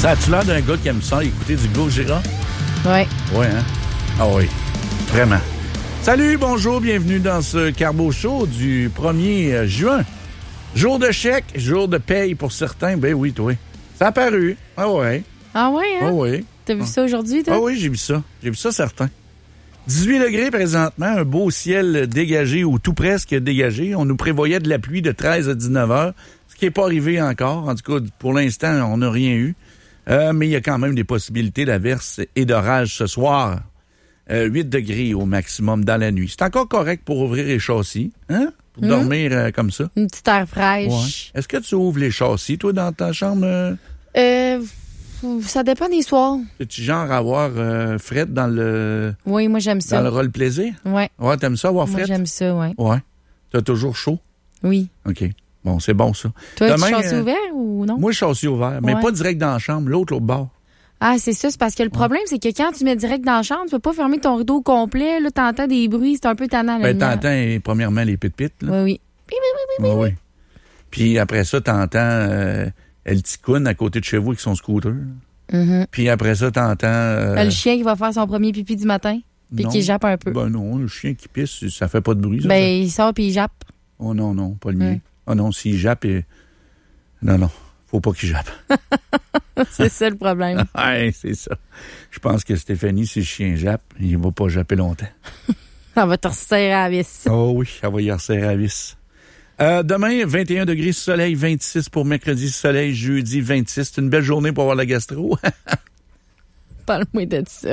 Ça a-tu l'air d'un gars qui aime ça, écouter du Gojira? Oui. Oui, hein? Ah oui, vraiment. Salut, bonjour, bienvenue dans ce Carbo Show du 1er juin. Jour de chèque, jour de paye pour certains. Ben oui, toi. Ça a apparu. Ah ouais. Ah ouais, hein? Ah oui. T'as vu ça aujourd'hui, toi? Ah oui, j'ai vu ça. J'ai vu ça, certain. 18 degrés présentement, un beau ciel dégagé ou tout presque dégagé. On nous prévoyait de la pluie de 13 à 19 heures, ce qui n'est pas arrivé encore. En tout cas, pour l'instant, on n'a rien eu. Mais il y a quand même des possibilités d'averse et d'orage ce soir. 8 degrés au maximum dans la nuit. C'est encore correct pour ouvrir les châssis, hein? Pour dormir comme ça. Une petite air fraîche. Ouais. Est-ce que tu ouvres les châssis, toi, dans ta chambre? Ça dépend des soirs. Es-tu genre à avoir Fred dans le... Oui, moi, j'aime ça. Dans le rôle plaisir? Oui. Ouais, t'aimes ça, avoir Moi, Fred? j'aime ça, oui. Ouais. T'as toujours chaud? Oui. OK. Bon, c'est bon, ça. Toi, Demain, tu châssis ouvert ou non? Moi, le châssis ouvert, mais Ouais. pas direct dans la chambre, l'autre bord. Ah, c'est ça. C'est parce que le problème, c'est que quand tu mets direct dans la chambre, tu peux pas fermer ton rideau complet. Là, t'entends des bruits. C'est un peu tannant. Ben, t'entends, premièrement, les pit-pit, là. Oui. Oui. Puis après ça, t'entends El Ticoun à côté de chez vous avec son scooter. Mm-hmm. Puis après ça, t'entends... Le chien qui va faire son premier pipi du matin, puis non. qui jappe un peu. Ben non, le chien qui pisse, ça fait pas de bruit, ça. Ben, il sort puis il jappe. Oh non, pas le mien. Oh non, s'il jappe... Non, faut pas qu'il jappe. C'est ça le problème. Ouais, c'est ça. Je pense que Stéphanie, si le chien jappe, il va pas japper longtemps. Ça va te resserrer à la vis. Oh oui, ça va y resserrer à la vis. Demain, 21 degrés, soleil, 26 pour mercredi, soleil, jeudi, 26. C'est une belle journée pour avoir la gastro. Parle-moi de ça.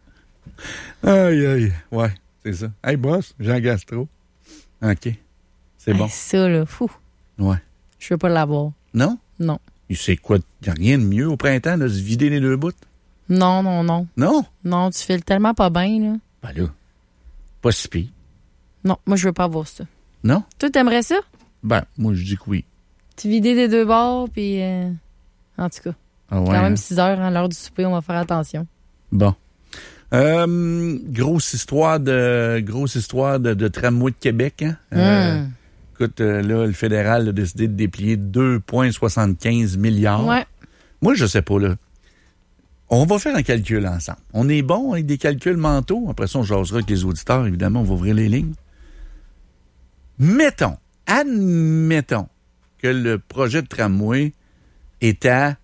Aïe. Ouais, c'est ça. Hey, boss, j'ai un gastro. OK. C'est bon. Ça, là, fou. Ouais. Je veux pas l'avoir. Non? Non. C'est quoi? Il n'y a rien de mieux au printemps de se vider les deux bouts? Non. Non? Non, tu files tellement pas bien, là. Ben là, pas si pire. Non, moi, je veux pas avoir ça. Non? Toi, t'aimerais ça? Ben, moi, je dis que oui. Tu vider des deux bords, puis... En tout cas, Ah ouais, quand même hein? 6 heures, à l'heure du souper, on va faire attention. Bon. Grosse histoire de tramway de Québec, hein? Écoute, là, le fédéral a décidé de déplier 2,75 milliards. Ouais. Moi, je sais pas, là. On va faire un calcul ensemble. On est bon avec des calculs mentaux. Après ça, on jasera avec les auditeurs, évidemment. On va ouvrir les lignes. Admettons que le projet de tramway est à